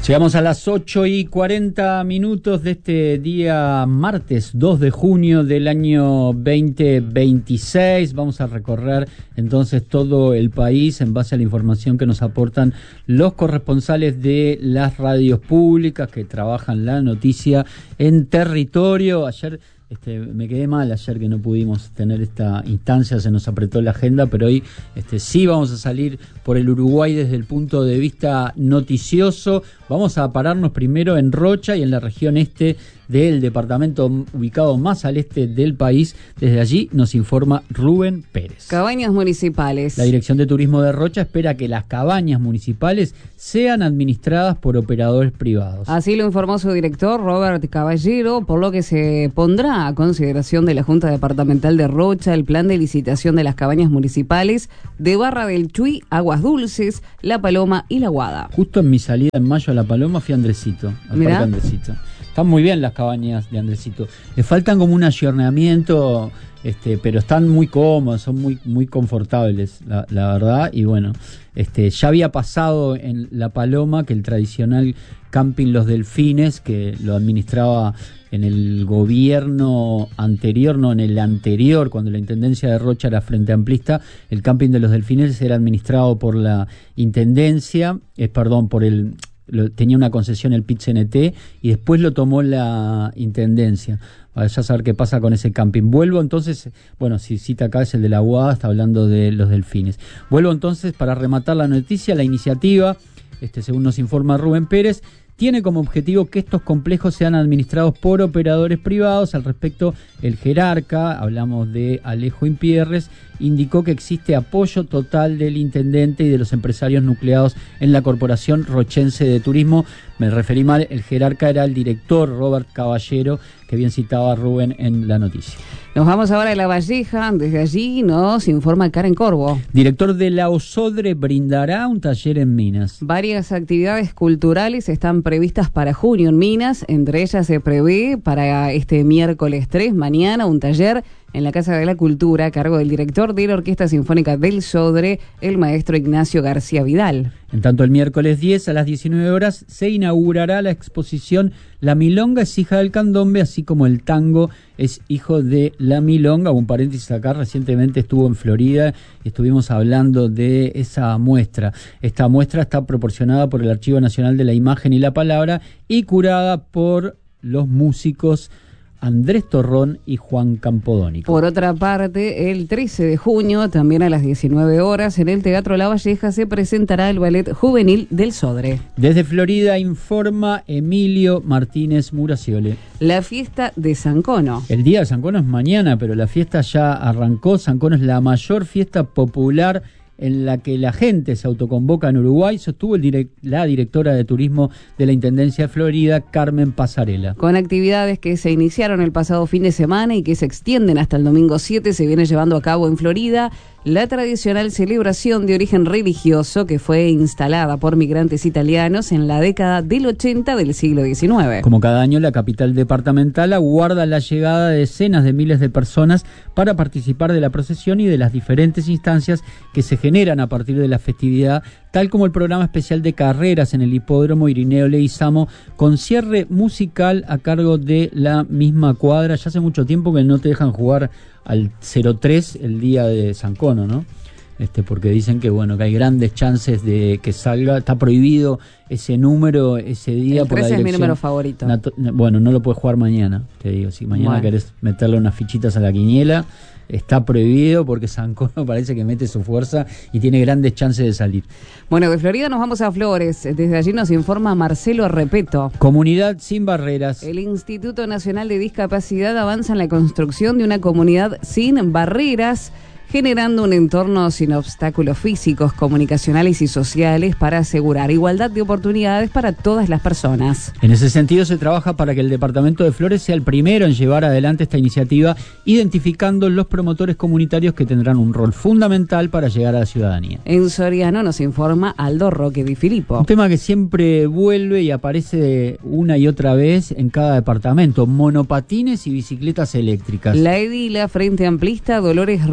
Llegamos a las 8:40 de este día martes 2 de junio del año 2026. Vamos a recorrer entonces todo el país en base a la información que nos aportan los corresponsales de las radios públicas que trabajan la noticia en territorio. Ayer me quedé mal ayer que no pudimos tener esta instancia, se nos apretó la agenda, pero hoy sí vamos a salir por el Uruguay desde el punto de vista noticioso. Vamos a pararnos primero en Rocha y en la región este del departamento ubicado más al este del país. Desde allí nos informa Rubén Pérez. Cabañas municipales. La Dirección de Turismo de Rocha espera que las cabañas municipales sean administradas por operadores privados. Así lo informó su director, Robert Caballero, por lo que se pondrá a consideración de la Junta Departamental de Rocha el plan de licitación de las cabañas municipales de Barra del Chuy, Aguas Dulces, La Paloma y La Guada. Justo en mi salida en mayo a La Paloma fui a Andresito, al Parque Andresito. Están muy bien las cabañas de Andresito. Le faltan como un ayornamiento, pero están muy cómodos, son muy confortables, la verdad. Y bueno, ya había pasado en La Paloma que el tradicional camping Los Delfines, que lo administraba en el gobierno anterior, no, en el anterior, cuando la Intendencia de Rocha era Frente Amplista, el camping de Los Delfines era administrado por la Intendencia, tenía una concesión el PIT-CNT y después lo tomó la Intendencia. Vaya a saber qué pasa con ese camping. Vuelvo entonces, si cita acá es el de La Guada, está hablando de Los Delfines. Vuelvo entonces para rematar la noticia. La iniciativa, según nos informa Rubén Pérez, tiene como objetivo que estos complejos sean administrados por operadores privados. Al respecto, el jerarca, hablamos de Alejo Impierres, indicó que existe apoyo total del intendente y de los empresarios nucleados en la Corporación Rochense de Turismo. Me referí mal, el jerarca era el director Robert Caballero, que bien citaba Rubén en la noticia. Nos vamos ahora a La Valleja, desde allí nos informa Karen Corvo. Director de la OSODRE brindará un taller en Minas. Varias actividades culturales están previstas para junio en Minas, entre ellas se prevé para este miércoles 3, mañana, un taller en la Casa de la Cultura a cargo del director de la Orquesta Sinfónica del Sodre, el maestro Ignacio García Vidal. En tanto, el miércoles 10 a las 19 horas se inaugurará la exposición La Milonga es hija del candombe, así como el tango es hijo de la milonga. Un paréntesis acá, recientemente estuvo en Florida y estuvimos hablando de esa muestra. Esta muestra está proporcionada por el Archivo Nacional de la Imagen y la Palabra y curada por los músicos Andrés Torrón y Juan Campodónico. Por otra parte, el 13 de junio, también a las 19 horas, en el Teatro La Valleja se presentará el Ballet Juvenil del Sodre. Desde Florida informa Emilio Martínez Muraciole. La fiesta de San Cono. El día de San Cono es mañana, pero la fiesta ya arrancó. San Cono es la mayor fiesta popular en la que la gente se autoconvoca en Uruguay, sostuvo la directora de turismo de la Intendencia de Florida, Carmen Pasarela. Con actividades que se iniciaron el pasado fin de semana y que se extienden hasta el domingo 7, se viene llevando a cabo en Florida la tradicional celebración de origen religioso que fue instalada por migrantes italianos en la década del 80 del siglo XIX. Como cada año, la capital departamental aguarda la llegada de decenas de miles de personas para participar de la procesión y de las diferentes instancias que se generan a partir de la festividad, tal como el programa especial de carreras en el hipódromo Irineo Leguizamo, con cierre musical a cargo de la misma cuadra. Ya hace mucho tiempo que no te dejan jugar al 03 el día de San Cono, ¿no? Porque dicen que que hay grandes chances de que salga. Está prohibido ese número ese día. El 13 es mi número favorito. No lo puedes jugar mañana, te digo. Si mañana querés meterle unas fichitas a la quiniela, está prohibido porque San Cono parece que mete su fuerza y tiene grandes chances de salir. Bueno, de Florida nos vamos a Flores. Desde allí nos informa Marcelo Repeto. Comunidad sin barreras. El Instituto Nacional de Discapacidad avanza en la construcción de una comunidad sin barreras, generando un entorno sin obstáculos físicos, comunicacionales y sociales para asegurar igualdad de oportunidades para todas las personas. En ese sentido se trabaja para que el departamento de Flores sea el primero en llevar adelante esta iniciativa, identificando los promotores comunitarios que tendrán un rol fundamental para llegar a la ciudadanía. En Soriano nos informa Aldo Roque Di Filippo. Un tema que siempre vuelve y aparece una y otra vez en cada departamento: monopatines y bicicletas eléctricas. La edila Frente Amplista Dolores Romero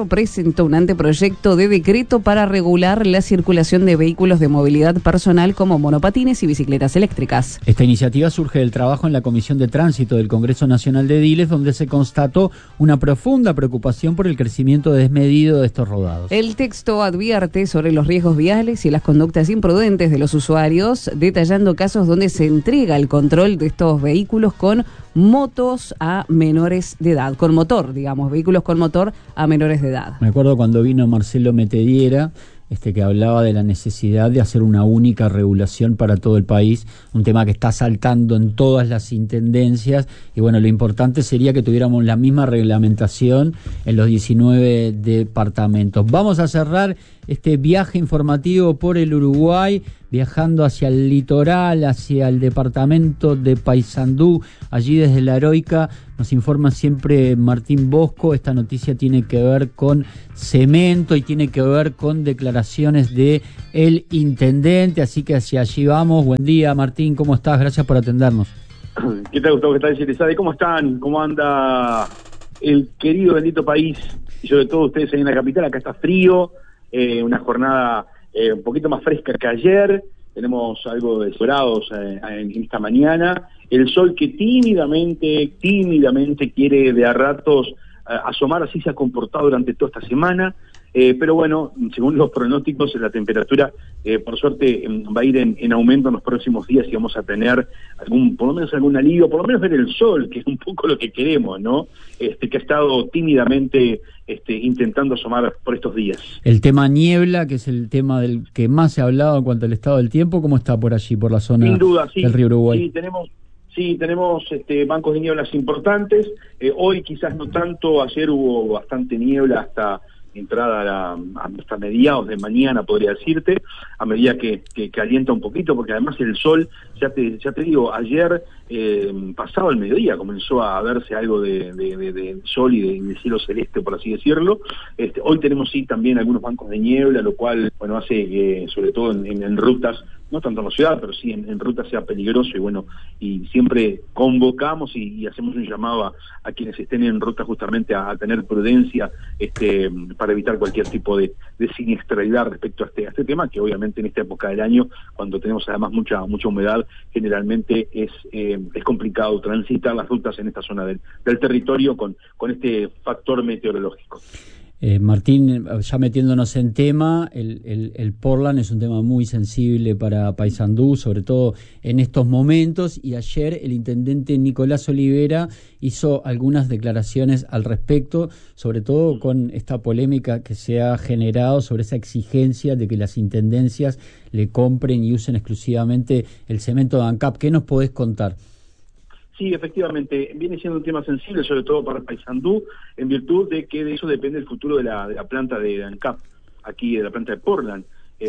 presentó un anteproyecto de decreto para regular la circulación de vehículos de movilidad personal como monopatines y bicicletas eléctricas. Esta iniciativa surge del trabajo en la Comisión de Tránsito del Congreso Nacional de Ediles, donde se constató una profunda preocupación por el crecimiento desmedido de estos rodados. El texto advierte sobre los riesgos viales y las conductas imprudentes de los usuarios, detallando casos donde se entrega el control de estos vehículos con motos a menores de edad, con motor, digamos, vehículos con motor a menores de edad. Me acuerdo cuando vino Marcelo Metediera, que hablaba de la necesidad de hacer una única regulación para todo el país, un tema que está saltando en todas las intendencias, y bueno, lo importante sería que tuviéramos la misma reglamentación en los 19 departamentos. Vamos a cerrar este viaje informativo por el Uruguay, viajando hacia el litoral, hacia el departamento de Paysandú. Allí desde La Heroica nos informa siempre Martín Bosco. Esta noticia tiene que ver con cemento y tiene que ver con declaraciones de el intendente, así que hacia allí vamos. Buen día, Martín, ¿cómo estás? Gracias por atendernos. ¿Qué tal, Gustavo? ¿Qué tal, Yerizade? ¿Cómo están? ¿Cómo anda el querido, bendito país? Y sobre todo ustedes ahí en la capital. Acá está frío, una jornada un poquito más fresca que ayer. Tenemos algo de sobrados en esta mañana. El sol que tímidamente quiere de a ratos asomar, así se ha comportado durante toda esta semana. Pero bueno, según los pronósticos, la temperatura, por suerte, va a ir en aumento en los próximos días y vamos a tener por lo menos algún alivio, por lo menos ver el sol, que es un poco lo que queremos, ¿no? Que ha estado tímidamente intentando asomar por estos días. El tema niebla, que es el tema del que más se ha hablado en cuanto al estado del tiempo, ¿cómo está por allí, por la zona Sin duda, sí, del río Uruguay? Sí, tenemos bancos de nieblas importantes. Hoy quizás no tanto, ayer hubo bastante niebla hasta entrada hasta mediados de mañana, podría decirte, a medida que calienta un poquito, porque además el sol, ya te digo, ayer pasado el mediodía comenzó a verse algo de sol y de cielo celeste, por así decirlo. Hoy tenemos sí también algunos bancos de niebla, lo cual bueno hace que sobre todo en rutas, no tanto en la ciudad, pero sí en rutas sea peligroso, y bueno, y siempre convocamos y hacemos un llamado a quienes estén en ruta justamente a tener prudencia para evitar cualquier tipo de siniestralidad respecto a este tema, que obviamente en esta época del año, cuando tenemos además mucha humedad, generalmente es complicado transitar las rutas en esta zona del territorio con este factor meteorológico. Martín, ya metiéndonos en tema, el Portland es un tema muy sensible para Paysandú, sobre todo en estos momentos, y ayer el intendente Nicolás Olivera hizo algunas declaraciones al respecto, sobre todo con esta polémica que se ha generado sobre esa exigencia de que las intendencias le compren y usen exclusivamente el cemento de ANCAP. ¿Qué nos podés contar? Sí, efectivamente, viene siendo un tema sensible, sobre todo para Paysandú, en virtud de que de eso depende el futuro de la planta de ANCAP, aquí de la planta de Portland,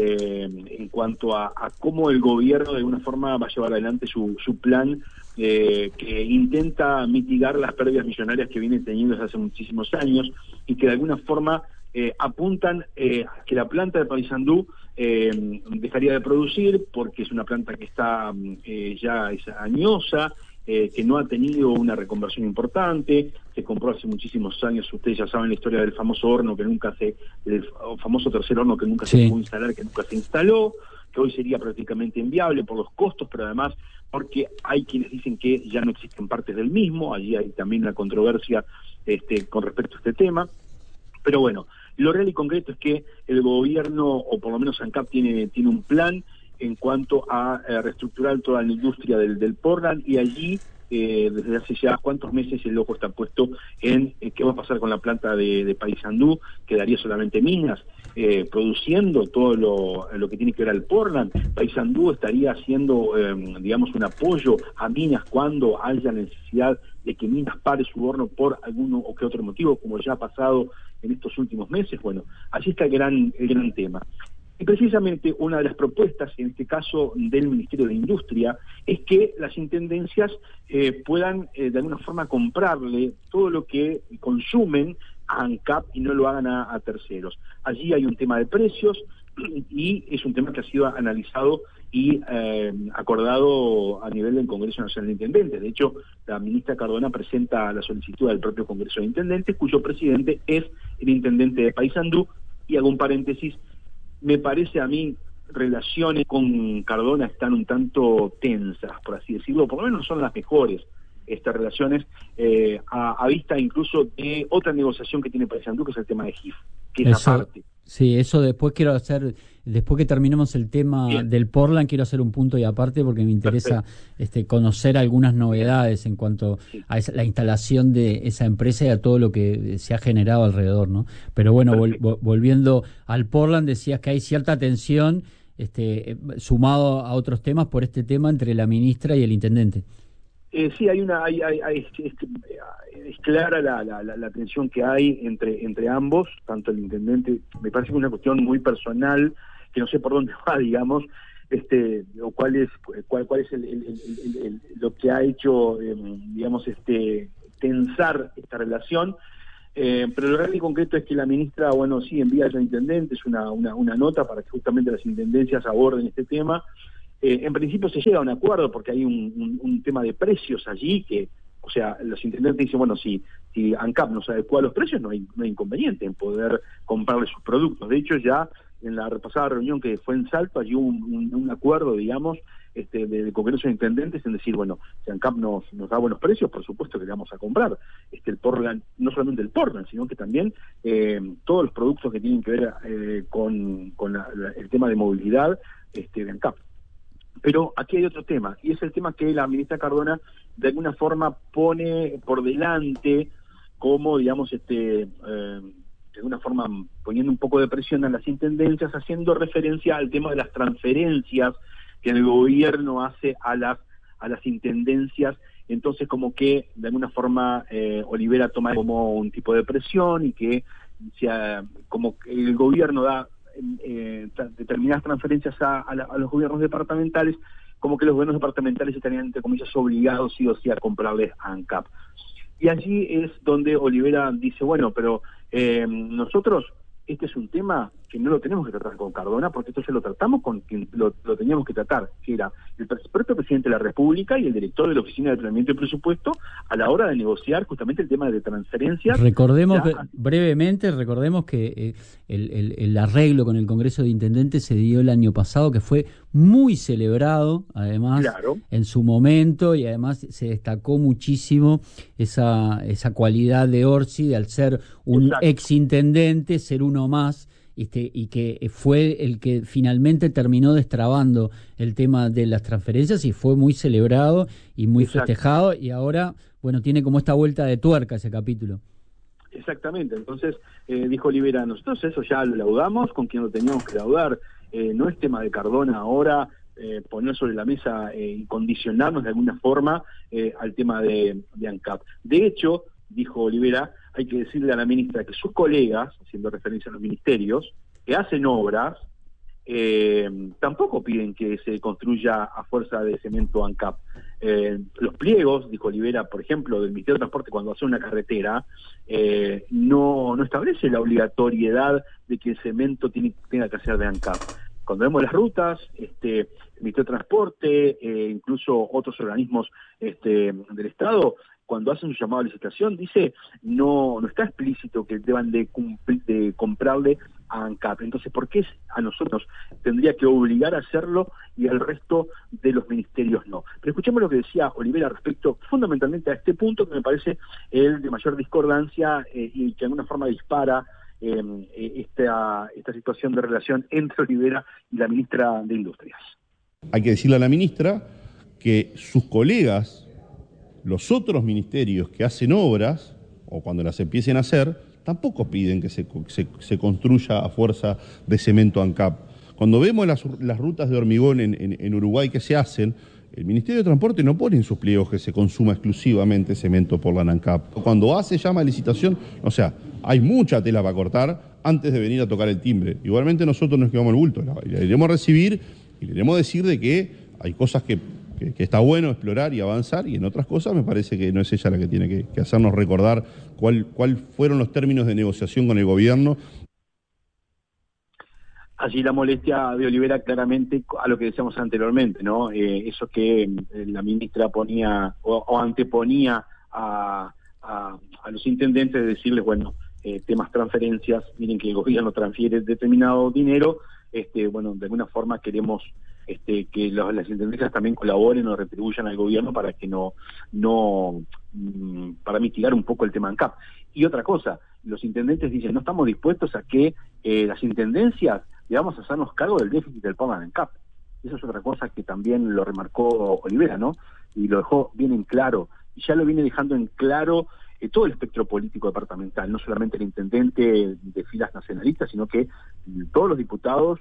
en cuanto a cómo el gobierno de alguna forma va a llevar adelante su plan que intenta mitigar las pérdidas millonarias que viene teniendo desde hace muchísimos años y que de alguna forma apuntan a que la planta de Paysandú dejaría de producir porque es una planta que está ya es añosa, que no ha tenido una reconversión importante. Se compró hace muchísimos años, ustedes ya saben la historia del famoso horno el famoso tercer horno que nunca se pudo instalar, que nunca se instaló, que hoy sería prácticamente inviable por los costos, pero además porque hay quienes dicen que ya no existen partes del mismo. Allí hay también una controversia con respecto a este tema. Pero bueno, lo real y concreto es que el gobierno, o por lo menos ANCAP, tiene un plan en cuanto a reestructurar toda la industria del Portland, y allí desde hace ya cuántos meses el ojo está puesto en qué va a pasar con la planta de Paysandú. Quedaría solamente minas produciendo todo lo que tiene que ver al Portland. Paysandú estaría haciendo digamos un apoyo a minas cuando haya necesidad de que minas pare su horno por alguno o que otro motivo, como ya ha pasado en estos últimos meses. Bueno, allí está el gran tema. Y precisamente una de las propuestas, en este caso del Ministerio de Industria, es que las intendencias puedan de alguna forma comprarle todo lo que consumen a ANCAP y no lo hagan a terceros. Allí hay un tema de precios, y es un tema que ha sido analizado y acordado a nivel del Congreso Nacional de Intendentes. De hecho, la ministra Cardona presenta la solicitud del propio Congreso de Intendentes, cuyo presidente es el intendente de Paysandú, y hago un paréntesis, me parece a mí relaciones con Cardona están un tanto tensas, por así decirlo, por lo menos son las mejores estas relaciones, a vista incluso de otra negociación que tiene Paysandú, que es el tema de GIF, que es aparte. Sí, eso después quiero hacer, después que terminemos el tema Bien. Del Portland, quiero hacer un punto y aparte porque me interesa conocer algunas novedades en cuanto a la instalación de esa empresa y a todo lo que se ha generado alrededor, ¿no? Pero bueno, volviendo al Portland, decías que hay cierta tensión sumado a otros temas por este tema entre la ministra y el intendente. Sí, es clara la tensión que hay entre ambos, tanto el intendente, me parece que es una cuestión muy personal, que no sé por dónde va, digamos, o cuál es lo que ha hecho, digamos, tensar esta relación. Pero lo real y concreto es que la ministra, bueno, sí envía al intendente, es una nota para que justamente las intendencias aborden este tema. En principio se llega a un acuerdo porque hay un tema de precios allí que, o sea, los intendentes dicen, bueno, si ANCAP nos adecua a los precios, no hay inconveniente en poder comprarle sus productos. De hecho, ya en la repasada reunión que fue en Salto, allí hubo un acuerdo, digamos, del Congreso de Intendentes en decir, bueno, si ANCAP nos da buenos precios, por supuesto que le vamos a comprar. El Portland, no solamente el Portland, sino que también todos los productos que tienen que ver con el tema de movilidad de ANCAP. Pero aquí hay otro tema, y es el tema que la ministra Cardona de alguna forma pone por delante como, digamos, de alguna forma poniendo un poco de presión a las intendencias, haciendo referencia al tema de las transferencias que el gobierno hace a las intendencias. Entonces como que de alguna forma Olivera toma como un tipo de presión y que como que el gobierno da determinadas transferencias a los gobiernos departamentales, como que los gobiernos departamentales estarían, entre comillas, obligados sí o sí a comprarles a ANCAP. Y allí es donde Olivera dice, bueno, pero nosotros, este es un tema que no lo tenemos que tratar con Cardona, porque esto ya lo tratamos con quien lo teníamos que tratar, que era el propio presidente de la República y el director de la Oficina de Planeamiento y Presupuesto, a la hora de negociar justamente el tema de transferencias. Recordemos brevemente que el arreglo con el Congreso de Intendentes se dio el año pasado, que fue muy celebrado, además, claro, en su momento, y además se destacó muchísimo esa cualidad de Orsi, de al ser un exintendente, ser uno más, y que fue el que finalmente terminó destrabando el tema de las transferencias y fue muy celebrado y muy festejado, y ahora, bueno, tiene como esta vuelta de tuerca ese capítulo. Exactamente, entonces dijo Olivera, nosotros eso ya lo laudamos con quien lo teníamos que laudar, no es tema de Cardona ahora poner sobre la mesa y condicionarnos de alguna forma al tema de ANCAP. De hecho, dijo Olivera, hay que decirle a la ministra que sus colegas, haciendo referencia a los ministerios, que hacen obras, tampoco piden que se construya a fuerza de cemento ANCAP. Los pliegos, dijo Olivera, por ejemplo, del Ministerio de Transporte cuando hace una carretera, no establece la obligatoriedad de que el cemento tenga que ser de ANCAP. Cuando vemos las rutas, el Ministerio de Transporte, incluso otros organismos del Estado, cuando hacen su llamado a licitación, dice, no está explícito que deban de comprarle a ANCAP. Entonces, ¿por qué a nosotros tendría que obligar a hacerlo y al resto de los ministerios no? Pero escuchemos lo que decía Olivera respecto fundamentalmente a este punto, que me parece el de mayor discordancia y que de alguna forma dispara esta situación de relación entre Olivera y la ministra de Industrias. Hay que decirle a la ministra que sus colegas, los otros ministerios que hacen obras, o cuando las empiecen a hacer, tampoco piden que se construya a fuerza de cemento ANCAP. Cuando vemos las rutas de hormigón en Uruguay que se hacen, el Ministerio de Transporte no pone en sus pliegos que se consuma exclusivamente cemento por la ANCAP. Cuando llama a licitación, o sea, hay mucha tela para cortar antes de venir a tocar el timbre. Igualmente nosotros nos quedamos el bulto, la iremos a recibir y le iremos a decir de que hay cosas que está bueno explorar y avanzar, y en otras cosas me parece que no es ella la que tiene que hacernos recordar cuál fueron los términos de negociación con el gobierno. Allí la molestia de Olivera claramente a lo que decíamos anteriormente, ¿no? Eso que la ministra ponía o anteponía a los intendentes, de decirles, bueno, temas transferencias, miren que el gobierno transfiere determinado dinero, bueno, de alguna forma queremos que las intendencias también colaboren o retribuyan al gobierno para que para mitigar un poco el tema ANCAP. Y otra cosa, los intendentes dicen, no estamos dispuestos a que las intendencias le vamos a hacernos cargo del déficit del pago en ANCAP. Eso es otra cosa que también lo remarcó Olivera, ¿no? Y lo dejó bien en claro, y ya lo viene dejando en claro todo el espectro político departamental, no solamente el intendente de filas nacionalistas, sino que todos los diputados,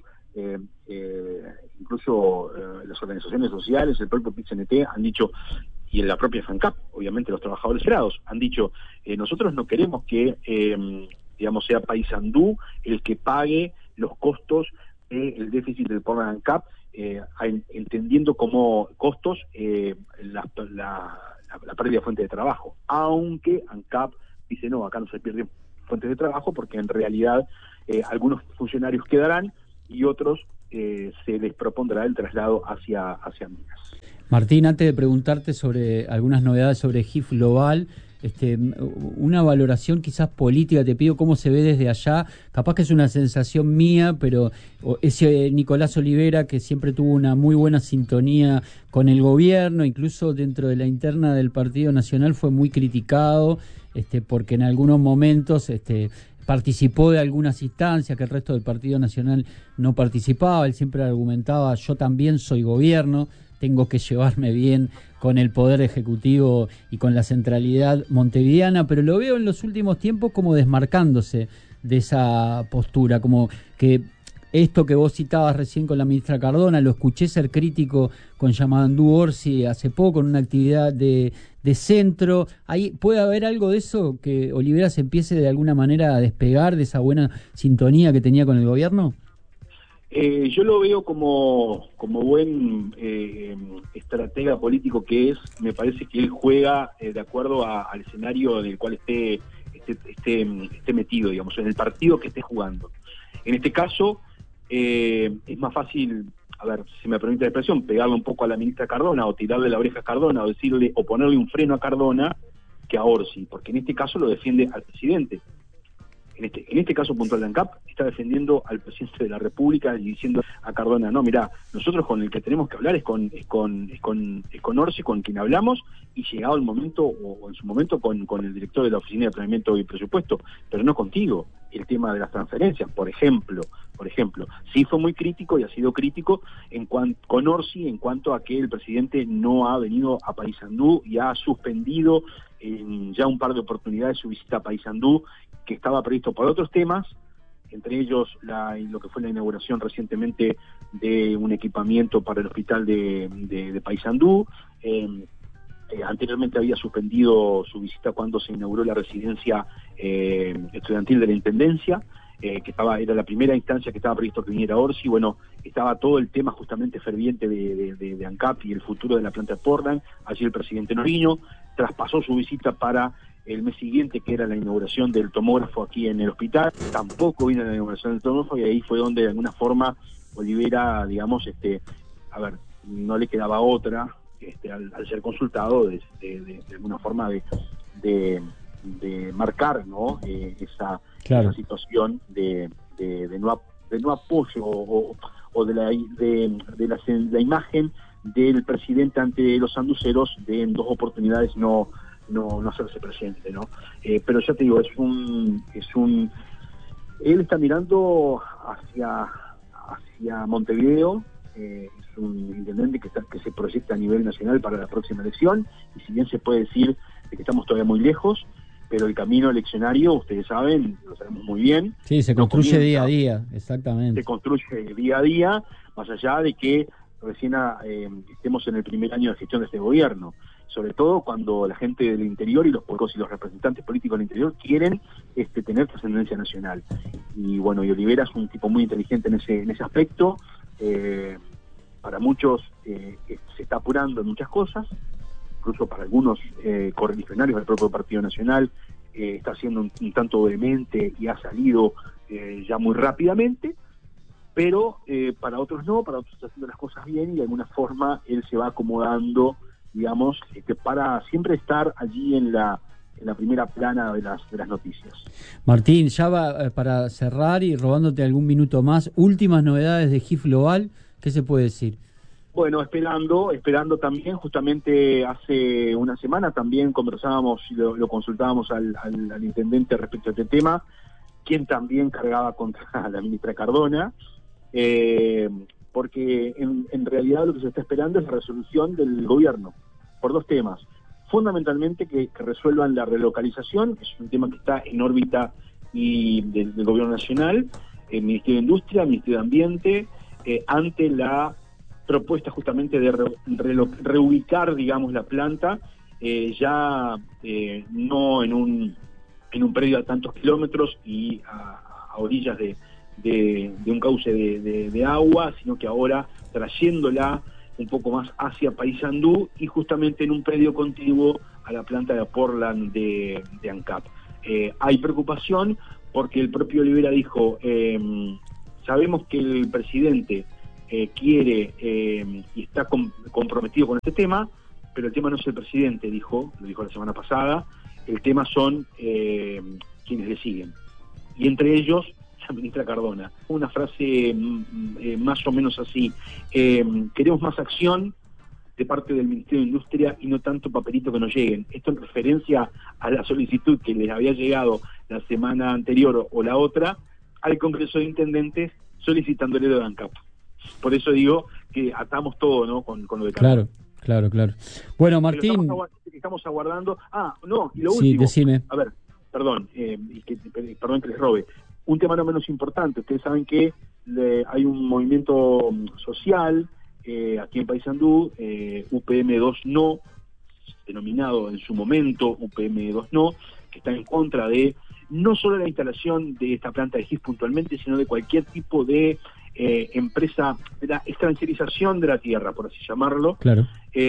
incluso las organizaciones sociales, el propio PIT-CNT han dicho, y en la propia FANCAP, obviamente los trabajadores federados, han dicho, nosotros no queremos que, digamos, sea Paysandú el que pague los costos del déficit del programa ANCAP, entendiendo como costos la pérdida de fuente de trabajo, aunque ANCAP dice no, acá no se pierden fuentes de trabajo porque en realidad algunos funcionarios quedarán y otros se les propondrá el traslado hacia Minas. Martín, antes de preguntarte sobre algunas novedades sobre GIF Global, una valoración quizás política, te pido cómo se ve desde allá, capaz que es una sensación mía, pero ese Nicolás Olivera que siempre tuvo una muy buena sintonía con el gobierno, incluso dentro de la interna del Partido Nacional fue muy criticado, porque en algunos momentos participó de algunas instancias que el resto del Partido Nacional no participaba. Él siempre argumentaba, yo también soy gobierno, tengo que llevarme bien con el Poder Ejecutivo y con la centralidad montevideana, pero lo veo en los últimos tiempos como desmarcándose de esa postura, como que esto que vos citabas recién con la ministra Cardona, lo escuché ser crítico con Yamadandú Orsi hace poco en una actividad de centro. ¿Ahí puede haber algo de eso, que Olivera se empiece de alguna manera a despegar de esa buena sintonía que tenía con el gobierno? Yo lo veo como buen estratega político que es. Me parece que él juega de acuerdo al escenario en el cual esté metido, digamos, en el partido que esté jugando. En este caso, es más fácil, a ver, si me permite la expresión, pegarle un poco a la ministra Cardona o tirarle la oreja a Cardona o decirle o ponerle un freno a Cardona que a Orsi, porque en este caso lo defiende al presidente. En este caso puntual de ANCAP está defendiendo al presidente de la República y diciendo a Cardona, no, mirá, nosotros con el que tenemos que hablar es con Orsi, con quien hablamos, y llegado el momento, o en su momento con el director de la Oficina de Planeamiento y Presupuesto, pero no contigo. El tema de las transferencias, por ejemplo, sí fue muy crítico y ha sido crítico con Orsi en cuanto a que el presidente no ha venido a Paysandú y ha suspendido en ya un par de oportunidades su visita a Paysandú, que estaba previsto por otros temas, entre ellos lo que fue la inauguración recientemente de un equipamiento para el hospital de Paysandú. Anteriormente había suspendido su visita cuando se inauguró la residencia estudiantil de la Intendencia, que era la primera instancia que estaba previsto que viniera Orsi. Bueno, estaba todo el tema justamente ferviente de ANCAP y el futuro de la planta de Portland. Allí el presidente no vino, traspasó su visita para el mes siguiente, que era la inauguración del tomógrafo aquí en el hospital. Tampoco vino la inauguración del tomógrafo, y ahí fue donde de alguna forma Olivera, digamos, no le quedaba otra, al ser consultado, de alguna forma de marcar, ¿no? Esa situación de no apoyo o de la imagen del presidente ante los sanduceros, de en 2 oportunidades no hacerse presente, ¿no? Pero ya te digo, él está mirando hacia Montevideo. Es un intendente que se proyecta a nivel nacional para la próxima elección, y si bien se puede decir de que estamos todavía muy lejos, pero el camino eleccionario, ustedes saben, lo sabemos muy bien. Sí, se construye día a día, exactamente. Se construye día a día, más allá de que recién estemos en el primer año de gestión de este gobierno, sobre todo cuando la gente del interior y los pueblos y los representantes políticos del interior quieren tener trascendencia nacional. Y bueno, y Olivera es un tipo muy inteligente en ese aspecto. Para muchos se está apurando en muchas cosas, incluso para algunos correligionarios del propio Partido Nacional está siendo un tanto vehemente y ha salido ya muy rápidamente, pero para otros no, para otros está haciendo las cosas bien y de alguna forma él se va acomodando, digamos, para siempre estar allí en la primera plana de las noticias. Martín, ya va para cerrar y robándote algún minuto más, últimas novedades de GIF Global, ¿qué se puede decir? Bueno, esperando también, justamente hace una semana también conversábamos y lo consultábamos al intendente respecto a este tema, quien también cargaba contra la ministra Cardona, porque en realidad lo que se está esperando es la resolución del gobierno, por dos temas. Fundamentalmente que resuelvan la relocalización, es un tema que está en órbita y del gobierno nacional, el Ministerio de Industria, el Ministerio de Ambiente, ante la propuesta justamente de reubicar, digamos, la planta, ya no en un predio a tantos kilómetros y a orillas de un cauce de agua, sino que ahora trayéndola un poco más hacia Paysandú y justamente en un predio contiguo a la planta de Portland de ANCAP. Hay preocupación porque el propio Olivera dijo, sabemos que el presidente quiere y está comprometido con este tema, pero el tema no es el presidente, lo dijo la semana pasada, el tema son quienes le siguen, y entre ellos la ministra Cardona. Una frase más o menos así, queremos más acción de parte del Ministerio de Industria y no tanto papelito que nos lleguen. Esto en referencia a la solicitud que les había llegado la semana anterior o la otra al Congreso de Intendentes solicitándole lo de ANCAP. Por eso digo que atamos todo, ¿no? Con lo de Cardona. Claro. Bueno, Martín. Estamos aguardando. Y lo último. Sí, decime. A ver, perdón, perdón que les robe. Un tema no menos importante. Ustedes saben que hay un movimiento social aquí en Paysandú, UPM2 No, denominado en su momento UPM2 No, que está en contra de no solo la instalación de esta planta de GIF puntualmente, sino de cualquier tipo de empresa, de la extranjerización de la tierra, por así llamarlo. Claro.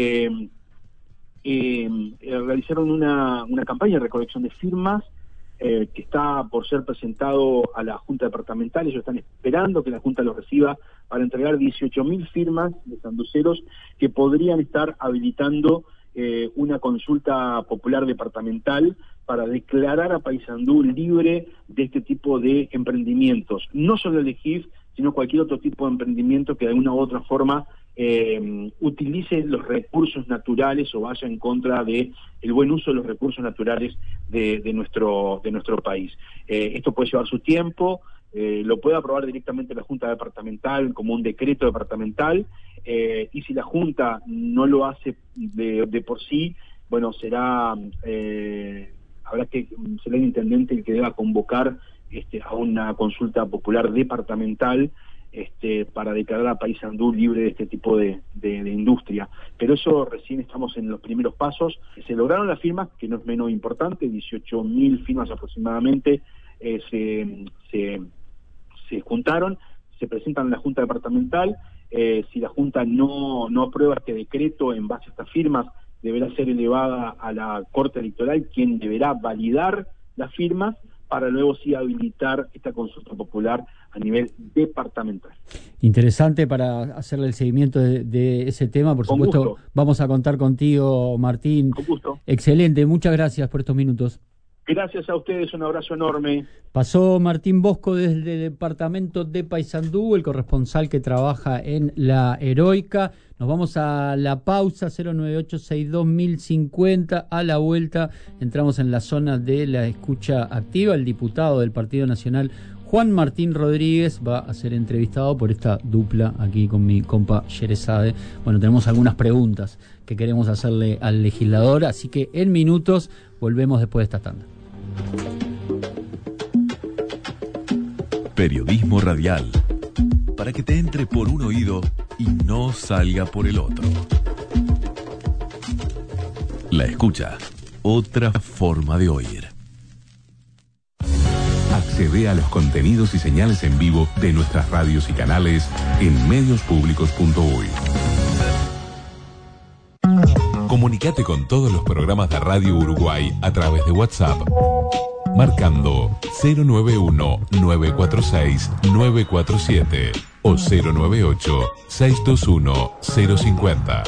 Realizaron una campaña de recolección de firmas que está por ser presentado a la Junta Departamental. Ellos están esperando que la Junta lo reciba para entregar 18.000 firmas de sanduceros que podrían estar habilitando una consulta popular departamental para declarar a Paysandú libre de este tipo de emprendimientos, no solo el de GIF, sino cualquier otro tipo de emprendimiento que de alguna u otra forma utilice los recursos naturales o vaya en contra de el buen uso de los recursos naturales de nuestro país. Esto puede llevar su tiempo, lo puede aprobar directamente la Junta Departamental como un decreto departamental, y si la Junta no lo hace de por sí, bueno, será el intendente el que deba convocar a una consulta popular departamental para declarar a Paysandú libre de este tipo de industria. Pero eso recién estamos en los primeros pasos. Se lograron las firmas, que no es menos importante, 18.000 firmas aproximadamente se juntaron, se presentan en la Junta Departamental. Si la Junta no aprueba este decreto en base a estas firmas, deberá ser elevada a la Corte Electoral, quien deberá validar las firmas para luego sí habilitar esta consulta popular a nivel departamental. Interesante para hacerle el seguimiento de ese tema. Por supuesto, vamos a contar contigo, Martín. Con gusto. Excelente, muchas gracias por estos minutos. Gracias a ustedes, un abrazo enorme. Pasó Martín Bosco desde el departamento de Paysandú, el corresponsal que trabaja en La Heroica. Nos vamos a la pausa, 098-62-1050. A la vuelta entramos en la zona de la escucha activa. El diputado del Partido Nacional, Juan Martín Rodríguez, va a ser entrevistado por esta dupla aquí con mi compa Sherezade. Bueno, tenemos algunas preguntas que queremos hacerle al legislador, así que en minutos volvemos después de esta tanda. Periodismo radial, para que te entre por un oído y no salga por el otro. La escucha, otra forma de oír. Accede a los contenidos y señales en vivo de nuestras radios y canales en mediospublicos.uy. Comunicate con todos los programas de Radio Uruguay a través de WhatsApp, marcando 091-946-947. o 098-621-050.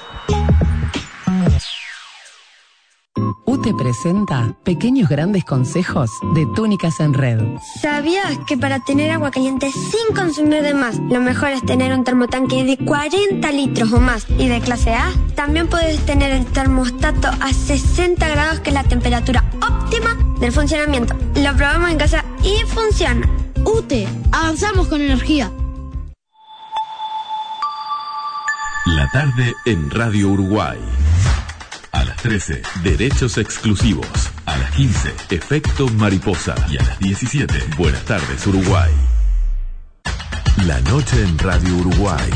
UTE presenta Pequeños Grandes Consejos de Túnicas en Red. ¿Sabías que para tener agua caliente sin consumir de más, lo mejor es tener un termotanque de 40 litros o más y de clase A? También puedes tener el termostato a 60 grados, que es la temperatura óptima del funcionamiento. Lo probamos en casa y funciona. UTE, avanzamos con energía. La tarde en Radio Uruguay. A las 13, Derechos Exclusivos. A las 15, Efecto Mariposa. Y a las 17, Buenas tardes, Uruguay. La noche en Radio Uruguay.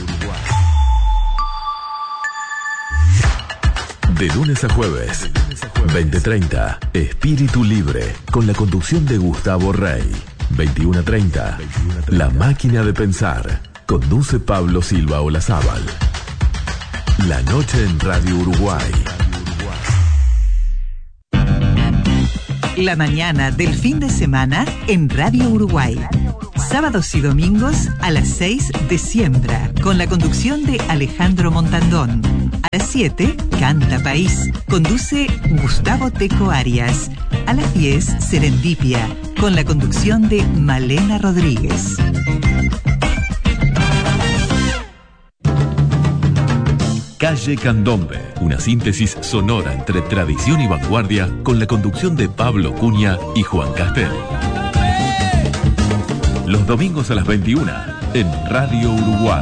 De lunes a jueves, 20:30, Espíritu Libre, con la conducción de Gustavo Rey. 21:30, La Máquina de Pensar, conduce Pablo Silva Olazábal. La noche en Radio Uruguay. La mañana del fin de semana en Radio Uruguay. Sábados y domingos a las 6 de Siembra, con la conducción de Alejandro Montandón. A las 7, Canta País, conduce Gustavo Teco Arias. A las 10, Serendipia, con la conducción de Malena Rodríguez. Calle Candombe, una síntesis sonora entre tradición y vanguardia, con la conducción de Pablo Cunha y Juan Castel. Los domingos a las 21 en Radio Uruguay.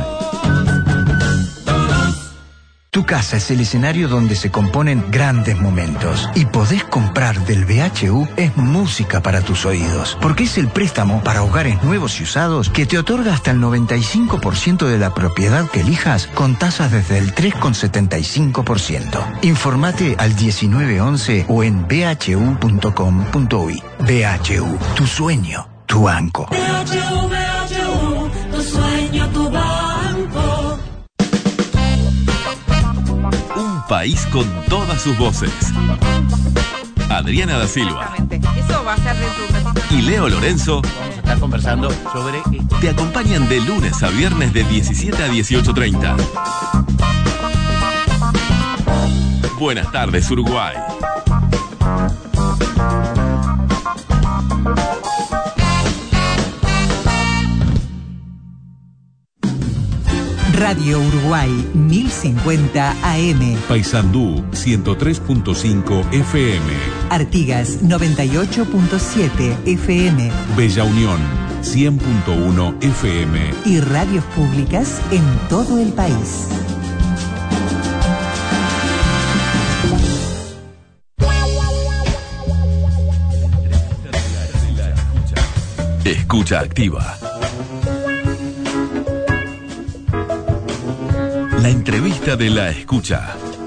Tu casa es el escenario donde se componen grandes momentos y podés comprar del BHU es música para tus oídos, porque es el préstamo para hogares nuevos y usados que te otorga hasta el 95% de la propiedad que elijas con tasas desde el 3,75%. Informate al 1911 o en bhu.com.uy. BHU, tu sueño, tu banco. BHU, tu sueño, tu banco. País con todas sus voces. Adriana da Silva. Eso va a ser de tu... Y Leo Lorenzo. Vamos a estar conversando sobre... Te acompañan de lunes a viernes de 17 a 18:30. Buenas tardes, Uruguay. Radio Uruguay 1050 AM. Paysandú 103.5 FM. Artigas 98.7 FM. Bella Unión 100.1 FM. Y radios públicas en todo el país. Escucha activa. La entrevista de la escucha.